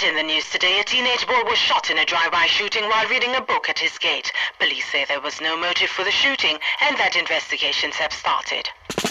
And in the news today, a teenage boy was shot in a drive-by shooting while reading a book at his gate. Police say there was no motive for the shooting and that investigations have started.